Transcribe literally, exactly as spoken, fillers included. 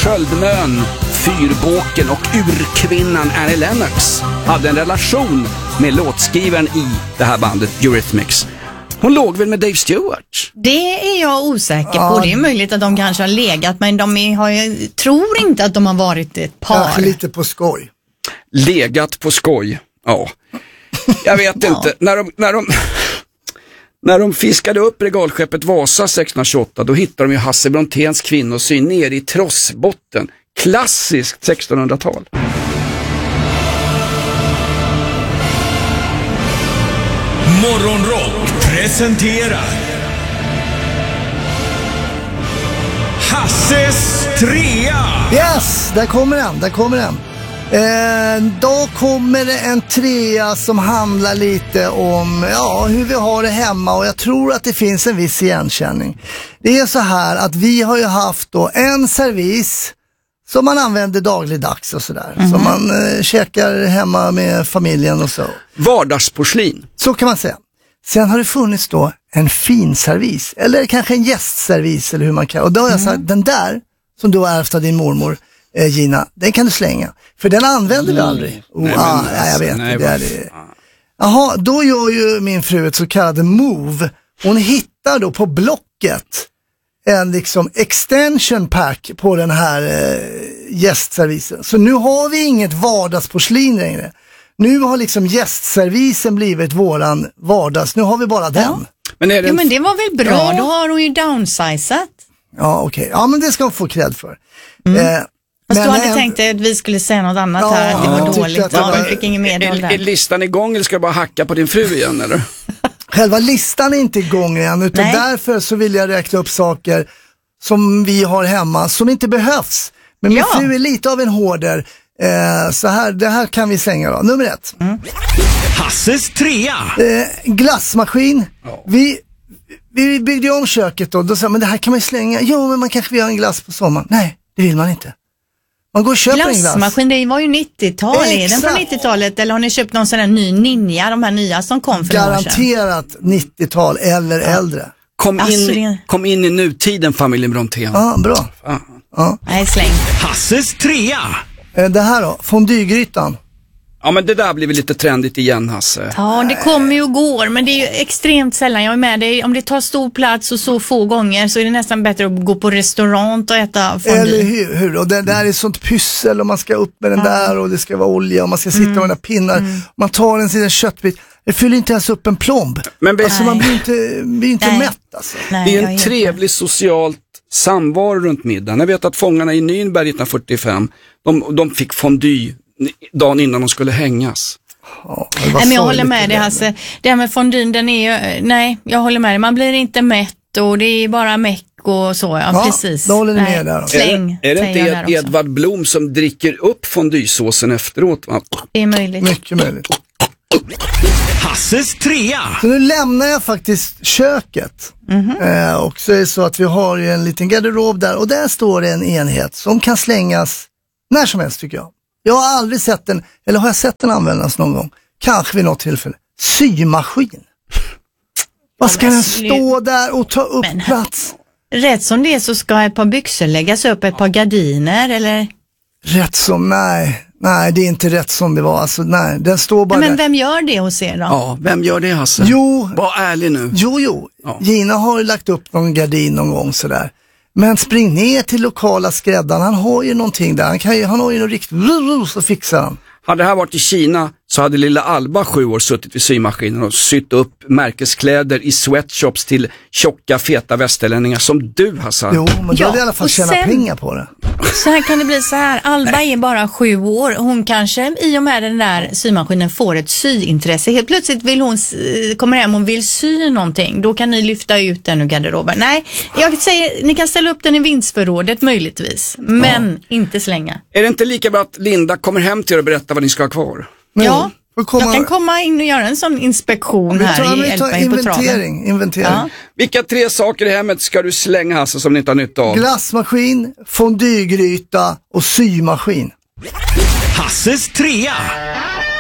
Sköldmön, fyrbåken och urkvinnan Annie Lennox hade en relation med låtskrivaren i det här bandet Eurythmics. Hon låg väl med Dave Stewart? Det är jag osäker på. Det är möjligt att de kanske har legat, men de är, har ju, tror inte att de har varit ett par. Kanske lite på skoj. Legat på skoj, ja. Jag vet ja. inte. När de, när, de, när de fiskade upp regalskeppet Vasa sextonhundratjugoåtta, då hittade de ju Hasse Bronténs kvinnosyn nere i trossbotten. Klassiskt sextonhundratal. Morgonrock presenterar Hasses trea. Yes, där kommer den, där kommer den. Eh, då kommer det en trea som handlar lite om ja, hur vi har det hemma, och jag tror att det finns en viss igenkänning. Det är så här att vi har ju haft då en servis som man använder dagligdags och sådär. Mm-hmm. Som man eh, käkar hemma med familjen och så. Vardagsporslin. Så kan man säga. Sen har det funnits då en fin servis. Eller kanske en gästservis eller hur man kan. Och då har jag sagt, mm. den där som du har ärvt av din mormor eh, Gina, den kan du slänga. För den använder vi mm. aldrig. Oh, nej, ah, nej, jag vet. Nej, det är det. Jaha, då gör ju min fru ett så kallad move. Hon hittar då på Blocket en liksom extension pack på den här eh, gästservisen. Så nu har vi inget vardagsporslin längre. Nu har liksom gästservisen blivit våran vardags. Nu har vi bara den. Ja. Men, är det, ja, men det var väl bra. Ja. Då har hon ju downsizat. Ja, okej. Okay. Ja, men det ska hon få cred för. Mm. Eh, Fast men du hade en... tänkt att vi skulle säga något annat ja, här. Att det var ja, dåligt. Att ja, vi fick ingen medel där. Är listan igång eller ska jag bara hacka på din fru igen, eller? Själva listan är inte igång än, utan Nej. därför så vill jag räkna upp saker som vi har hemma som inte behövs. Men min ja. fru är lite av en hårder. Eh, så här, det här kan vi slänga då. Nummer ett. Mm. Hasses trea. Eh, glassmaskin. Ja. Vi, vi byggde om köket då. Då sa men det här kan man ju slänga. Jo, men man kanske vill ha en glass på sommaren. Nej, det vill man inte. Man går och köper en glass. Glassmaskin, det var ju nittiotal. Är den från nittiotalet? Eller har ni köpt någon sån här ny Ninja? De här nya som kom för Garanterat nittiotal eller ja. äldre. Kom, alltså, in, det... kom in i nutiden, familjen Brontén. Ja, bra. Ja. Ja. Nej, släng. Hasses trea. Det här då, fondygrytan. Ja, men det där blir väl lite trendigt igen, Hasse. Ja, det kommer ju och går, men det är ju extremt sällan. Jag är med dig. Om det tar stor plats och så få gånger så är det nästan bättre att gå på restaurang och äta fondue. Eller hur, hur? Och det där är sånt pyssel och man ska upp med den ja. där och det ska vara olja och man ska sitta mm. med den där pinnar. Mm. Man tar en sida köttbit. Det fyller inte ens upp en plomb. Men alltså, man blir inte, blir inte mätt alltså. Nej, det är en trevlig socialt samvaro runt middagen. Jag vet att fångarna i Nürnberg nittonhundrafyrtiofem, de, de fick fondue dagen innan de skulle hängas. Ja, nej, men jag håller med dig, Hasse. Det här med fondyn, den är ju, nej, jag håller med dig. Man blir inte mätt och det är bara meck och så, ja, ja precis. Då håller ni med där. Släng, är det, är det inte Ed, Edvard Blom som dricker upp fondysåsen efteråt? Va? Det är möjligt. Mycket möjligt. Hasses trea. Så nu lämnar jag faktiskt köket. Mm-hmm. Eh, och så är det så att vi har ju en liten garderob där. Och där står det en enhet som kan slängas när som helst, tycker jag. Jag har aldrig sett den, eller har jag sett den användas någon gång? Kanske vid något tillfälle. Symaskin. Vad ska den stå där och ta upp men, plats? Rätt som det är så ska ett par byxor läggas upp, ett par gardiner, eller? Rätt som, nej. Nej, det är inte rätt som det var. Alltså, nej, den står bara men där. Vem gör det hos er då? Ja, vem gör det, Hasse? Jo. Var ärlig nu. Jo, jo. Ja. Gina har lagt upp någon gardin någon gång sådär. Men spring ner till lokala skräddaren. Han har ju någonting där. Han, kan ju, han har ju något riktigt. Så fixar han. Hade det här varit i Kina så hade lilla Alba sju år suttit vid symaskinen och sytt upp märkeskläder i sweatshops till tjocka, feta västerlänningar som du, Hasse. Jo, men då ja, hade i alla fall tjäna sen, pengar på det. Så här kan det bli så här. Alba Nej. är bara sju år. Hon kanske i och med den där symaskinen får ett syintresse. Helt plötsligt vill hon, kommer hem och vill sy någonting. Då kan ni lyfta ut den ur garderoben. Nej, jag säger, ni kan ställa upp den i vindsförrådet möjligtvis. Men ja. inte slänga. Är det inte lika bra att Linda kommer hem till er och berättar vad ni ska ha kvar? Men, ja, komma... jag kan komma in och göra en sån inspektion vi tar, här vi i tar inventering, inventering. Ja. Vilka tre saker i hemmet ska du slänga, Hasse, som ni inte har nytta av? Glassmaskin, fondygryta och symaskin. Hasses trea.